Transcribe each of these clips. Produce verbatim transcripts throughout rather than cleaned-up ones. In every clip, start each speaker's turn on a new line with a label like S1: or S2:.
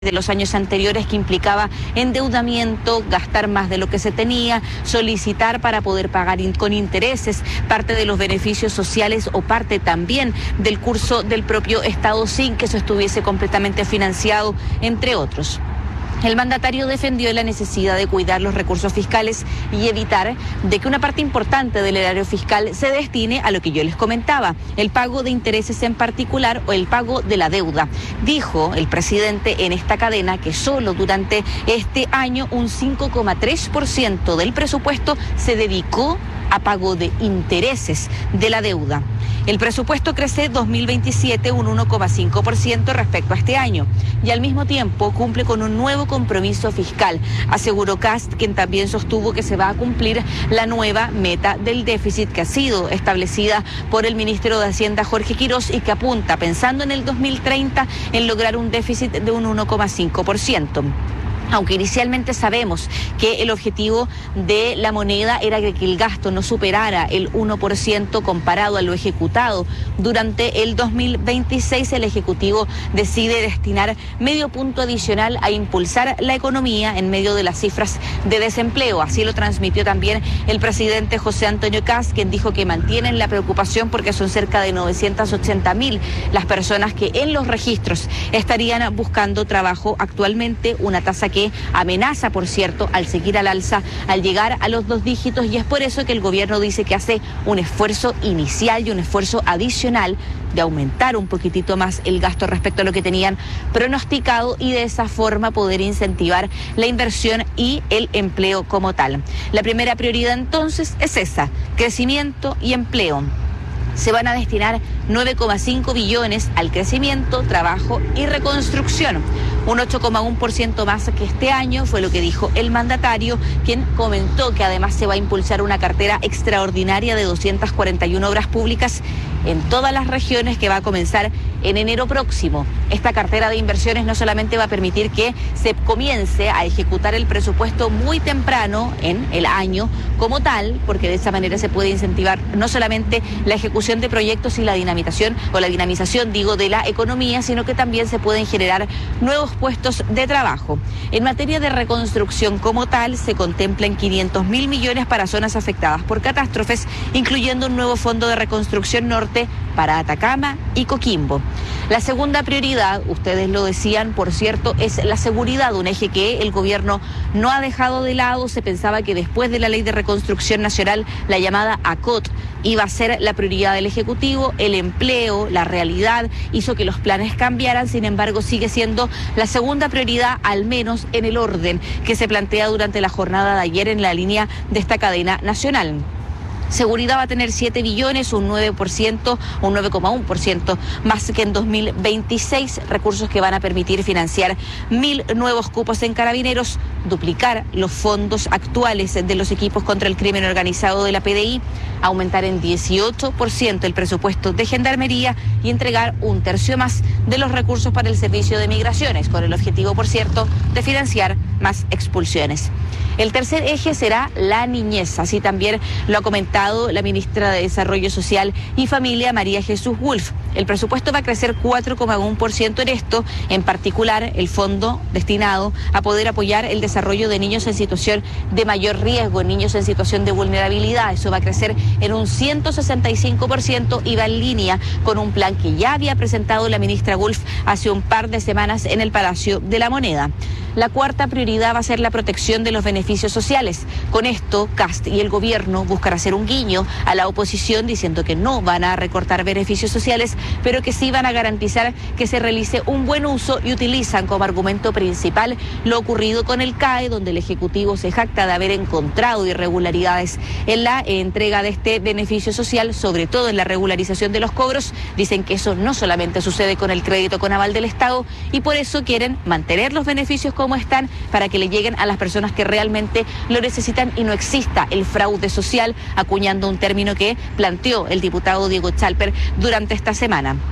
S1: de los años anteriores, que implicaba endeudamiento, gastar más de lo que se tenía, solicitar para poder pagar in- con intereses parte de los beneficios sociales o parte también del curso del propio Estado sin que eso estuviese completamente financiado, entre otros. El mandatario defendió la necesidad de cuidar los recursos fiscales y evitar de que una parte importante del erario fiscal se destine a lo que yo les comentaba, el pago de intereses en particular o el pago de la deuda. Dijo el presidente en esta cadena que solo durante este año un cinco coma tres por ciento del presupuesto se dedicó a pago de intereses de la deuda. El presupuesto crece dos mil veintisiete un uno coma cinco por ciento respecto a este año y al mismo tiempo cumple con un nuevo compromiso fiscal. Aseguró Kast, quien también sostuvo que se va a cumplir la nueva meta del déficit que ha sido establecida por el ministro de Hacienda Jorge Quirós y que apunta, pensando en el dos mil treinta, en lograr un déficit de un uno coma cinco por ciento. Aunque inicialmente sabemos que el objetivo de la moneda era que el gasto no superara el uno por ciento comparado a lo ejecutado durante el dos mil veintiséis, el Ejecutivo decide destinar medio punto adicional a impulsar la economía en medio de las cifras de desempleo. Así lo transmitió también el presidente José Antonio Kast, quien dijo que mantienen la preocupación porque son cerca de novecientas ochenta mil las personas que en los registros estarían buscando trabajo actualmente, una tasa que amenaza, por cierto, al seguir al alza, al llegar a los dos dígitos, y es por eso que el gobierno dice que hace un esfuerzo inicial y un esfuerzo adicional de aumentar un poquitito más el gasto respecto a lo que tenían pronosticado y de esa forma poder incentivar la inversión y el empleo como tal. La primera prioridad entonces es esa, crecimiento y empleo. Se van a destinar nueve coma cinco billones al crecimiento, trabajo y reconstrucción. Un ocho coma uno por ciento más que este año, fue lo que dijo el mandatario, quien comentó que además se va a impulsar una cartera extraordinaria de doscientas cuarenta y una obras públicas en todas las regiones que va a comenzar en enero próximo. Esta cartera de inversiones no solamente va a permitir que se comience a ejecutar el presupuesto muy temprano en el año como tal, porque de esa manera se puede incentivar no solamente la ejecución de proyectos y la dinamización, o la dinamización, digo, de la economía, sino que también se pueden generar nuevos puestos de trabajo. En materia de reconstrucción como tal, se contemplan quinientos mil millones para zonas afectadas por catástrofes, incluyendo un nuevo fondo de reconstrucción norte para Atacama y Coquimbo. La segunda prioridad, ustedes lo decían, por cierto, es la seguridad, un eje que el gobierno no ha dejado de lado. Se pensaba que después de la Ley de Reconstrucción Nacional, la llamada A C O T, iba a ser la prioridad del Ejecutivo. El empleo, la realidad, hizo que los planes cambiaran, sin embargo sigue siendo la segunda prioridad, al menos en el orden que se plantea durante la jornada de ayer en la línea de esta cadena nacional. Seguridad va a tener siete billones, un nueve por ciento, un nueve coma uno por ciento más que en dos mil veintiséis, recursos que van a permitir financiar mil nuevos cupos en Carabineros, duplicar los fondos actuales de los equipos contra el crimen organizado de la P D I, aumentar en dieciocho por ciento el presupuesto de Gendarmería y entregar un tercio más de los recursos para el servicio de migraciones, con el objetivo, por cierto, de financiar más expulsiones. El tercer eje será la niñez, así también lo ha comentado la ministra de Desarrollo Social y Familia, María Jesús Wolf. El presupuesto va a crecer cuatro coma uno por ciento en esto, en particular el fondo destinado a poder apoyar el desarrollo de niños en situación de mayor riesgo, niños en situación de vulnerabilidad. Eso va a crecer en un ciento sesenta y cinco por ciento y va en línea con un plan que ya había presentado la ministra Wolf hace un par de semanas en el Palacio de la Moneda. La cuarta prioridad va a ser la protección de los beneficios sociales. Con esto, Kast y el gobierno buscan hacer un guiño a la oposición diciendo que no van a recortar beneficios sociales, pero que sí van a garantizar que se realice un buen uso, y utilizan como argumento principal lo ocurrido con el C A E, donde el Ejecutivo se jacta de haber encontrado irregularidades en la entrega de este beneficio social, sobre todo en la regularización de los cobros. Dicen que eso no solamente sucede con el crédito con aval del Estado y por eso quieren mantener los beneficios como están para que le lleguen a las personas que realmente lo necesitan y no exista el fraude social, acuñando un término que planteó el diputado Diego Chalper durante esta semana.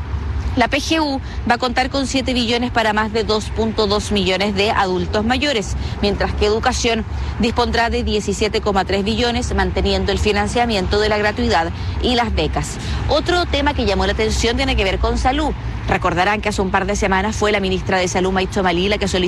S1: La P G U va a contar con siete billones para más de dos punto dos millones de adultos mayores, mientras que Educación dispondrá de diecisiete coma tres billones, manteniendo el financiamiento de la gratuidad y las becas. Otro tema que llamó la atención tiene que ver con salud. Recordarán que hace un par de semanas fue la ministra de Salud, Maicho Malí, la que solicitó